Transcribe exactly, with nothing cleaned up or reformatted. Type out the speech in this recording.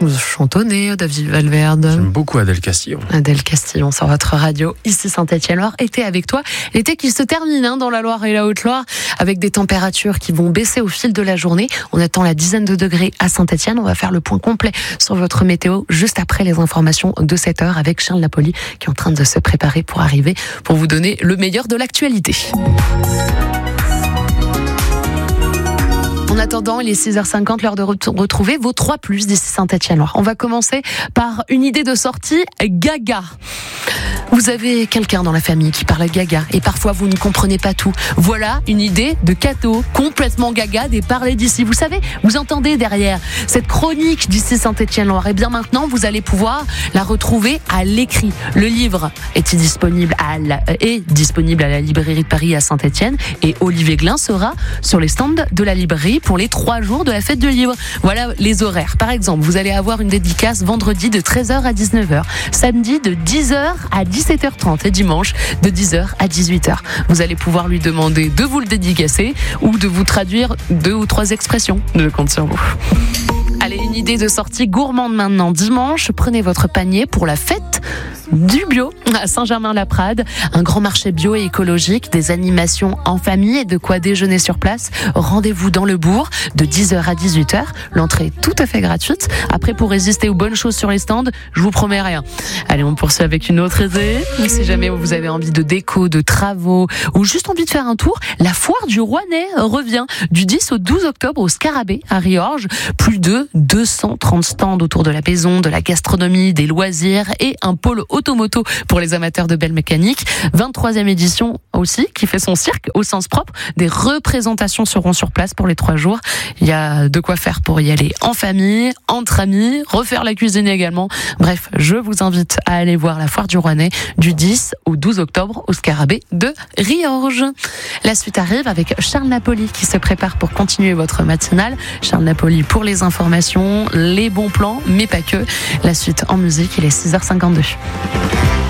Vous chantonnez, David Valverde. J'aime beaucoup Adèle Castillon. Adèle Castillon sur votre radio, ici Saint-Étienne-Loire. Été avec toi. L'été qui se termine hein, dans la Loire et la Haute-Loire, avec des températures qui vont baisser au fil de la journée. On attend la dizaine de degrés à Saint-Étienne. On va faire le point complet sur votre météo juste après les informations de sept heures avec Charles Napoli qui est en train de se préparer pour arriver, pour vous donner le meilleur de l'actualité. En attendant, il est six heures cinquante, l'heure de retrouver vos trois plus d'ici Saint-Étienne-Loire. On va commencer par une idée de sortie gaga. Vous avez quelqu'un dans la famille qui parle gaga et parfois vous ne comprenez pas tout. Voilà une idée de cadeau complètement gaga des parler d'ici. Vous savez, vous entendez derrière cette chronique d'ici Saint-Étienne-Loire. Et bien maintenant, vous allez pouvoir la retrouver à l'écrit. Le livre est disponible à la, est disponible à la librairie de Paris à Saint-Étienne et Olivier Glin sera sur les stands de la librairie pour les trois jours de la fête du livre. Voilà les horaires. Par exemple, vous allez avoir une dédicace vendredi de treize heures à dix-neuf heures, samedi de dix heures à dix-sept heures trente et dimanche de dix heures à dix-huit heures. Vous allez pouvoir lui demander de vous le dédicacer ou de vous traduire deux ou trois expressions. Je compte sur vous. Allez, une idée de sortie gourmande maintenant. Dimanche, prenez votre panier pour la fête du bio à Saint-Germain-la-Prade. Un grand marché bio et écologique, des animations en famille et de quoi déjeuner sur place. Rendez-vous dans le bourg de dix heures à dix-huit heures. L'entrée est tout à fait gratuite. Après, pour résister aux bonnes choses sur les stands, je vous promets rien. Allez, on poursuit avec une autre idée. Si jamais vous avez envie de déco, de travaux ou juste envie de faire un tour, la foire du Rouennais revient du dix au douze octobre au Scarabée à Riorges. Plus de deux cent trente stands autour de la maison, de la gastronomie, des loisirs et un pôle automoto pour les amateurs de belles mécaniques. vingt-troisième édition aussi qui fait son cirque au sens propre. Des représentations seront sur place pour les trois jours. Il y a de quoi faire pour y aller en famille, entre amis, refaire la cuisine également. Bref, je vous invite à aller voir la foire du Rouennais du dix au douze octobre au Scarabée de Riorges. La suite arrive avec Charles Napoli qui se prépare pour continuer votre matinale. Charles Napoli pour les informations, les bons plans, mais pas que. La suite en musique, il est six heures cinquante-deux.